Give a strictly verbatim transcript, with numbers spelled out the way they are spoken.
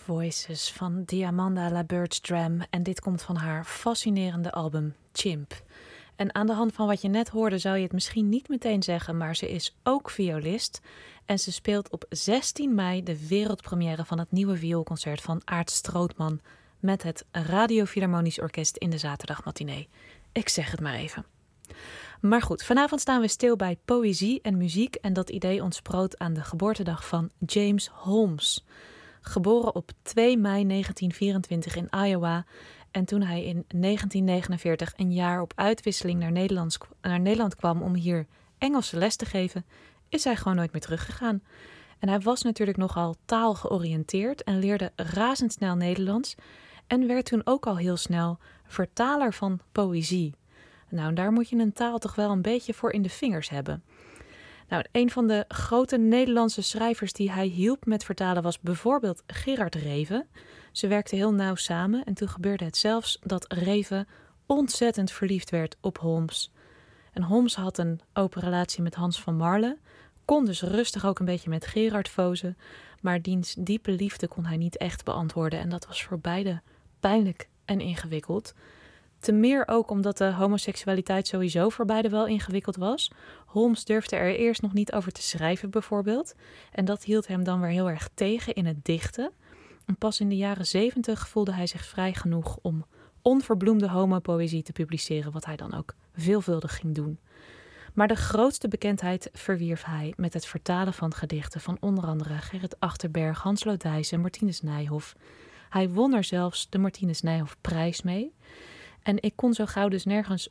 Voices van Diamanda LaBerge-Dram en dit komt van haar fascinerende album Chimp. En aan de hand van wat je net hoorde zou je het misschien niet meteen zeggen, maar ze is ook violist. En ze speelt op zestien mei de wereldpremière van het nieuwe vioolconcert van Aart Strootman met het Radio Philharmonisch Orkest in de zaterdagmatinee. Ik zeg het maar even. Maar goed, vanavond staan we stil bij poëzie en muziek en dat idee ontsproot aan de geboortedag van James Holmes. Geboren op twee mei negentien vierentwintig in Iowa en toen hij in negentien negenenveertig een jaar op uitwisseling naar, Nederlands, naar Nederland kwam om hier Engelse les te geven, is hij gewoon nooit meer teruggegaan. En hij was natuurlijk nogal taalgeoriënteerd en leerde razendsnel Nederlands en werd toen ook al heel snel vertaler van poëzie. Nou, daar moet je een taal toch wel een beetje voor in de vingers hebben. Nou, een van de grote Nederlandse schrijvers die hij hielp met vertalen was bijvoorbeeld Gerard Reven. Ze werkten heel nauw samen en toen gebeurde het zelfs dat Reven ontzettend verliefd werd op Holmes. En Holmes had een open relatie met Hans van Marle, kon dus rustig ook een beetje met Gerard vozen, maar diens diepe liefde kon hij niet echt beantwoorden en dat was voor beide pijnlijk en ingewikkeld. Te meer ook omdat de homoseksualiteit sowieso voor beide wel ingewikkeld was. Holmes durfde er eerst nog niet over te schrijven bijvoorbeeld. En dat hield hem dan weer heel erg tegen in het dichten. En pas in de jaren zeventig voelde hij zich vrij genoeg om onverbloemde homopoëzie te publiceren, wat hij dan ook veelvuldig ging doen. Maar de grootste bekendheid verwierf hij met het vertalen van gedichten van onder andere Gerrit Achterberg, Hans Lodijs en Martinus Nijhoff. Hij won er zelfs de Martinus Nijhoff prijs mee. En ik kon zo gauw dus nergens